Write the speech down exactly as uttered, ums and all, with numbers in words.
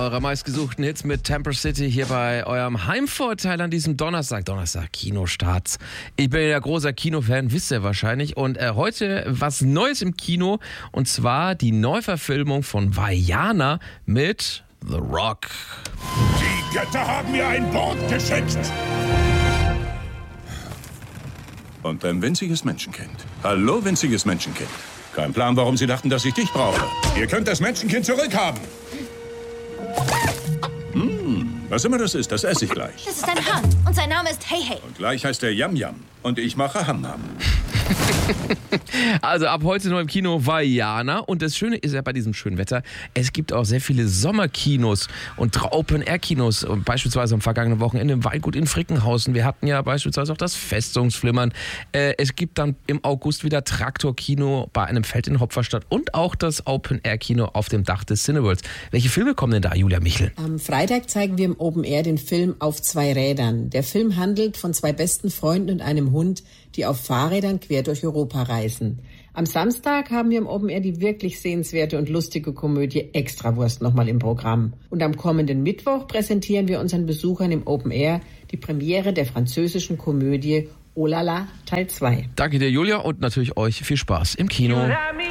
eure meistgesuchten Hits mit Temper City hier bei eurem Heimvorteil an diesem Donnerstag. Donnerstag, Kinostarts. Ich bin ja großer Kinofan, wisst ihr wahrscheinlich. Und äh, heute was Neues im Kino. Und zwar die Neuverfilmung von Vaiana mit The Rock. Die Götter haben mir ein Boot geschickt. Und ein winziges Menschenkind. Hallo, winziges Menschenkind. Kein Plan, warum Sie dachten, dass ich dich brauche. Ihr könnt das Menschenkind zurückhaben. Hm, was immer das ist, das esse ich gleich. Das ist ein Hahn und sein Name ist Hey Hey. Und gleich heißt er Yam Yam. Und ich mache Ham Ham. Also ab heute nur im Kino Vaiana. Und das Schöne ist ja bei diesem schönen Wetter, es gibt auch sehr viele Sommerkinos und Open-Air-Kinos. Beispielsweise am vergangenen Wochenende im Weingut in Frickenhausen. Wir hatten ja beispielsweise auch das Festungsflimmern. Äh, es gibt dann im August wieder Traktor-Kino bei einem Feld in Hopferstadt und auch das Open-Air-Kino auf dem Dach des Cineworlds. Welche Filme kommen denn da, Julia Michel? Am Freitag zeigen wir im Open-Air den Film Auf zwei Rädern. Der Film handelt von zwei besten Freunden und einem Hund, die auf Fahrrädern quer durch Europa reisen. Am Samstag haben wir im Open Air die wirklich sehenswerte und lustige Komödie Extrawurst nochmal im Programm. Und am kommenden Mittwoch präsentieren wir unseren Besuchern im Open Air die Premiere der französischen Komödie Oh la la Teil zwei. Danke dir, Julia, und natürlich euch viel Spaß im Kino.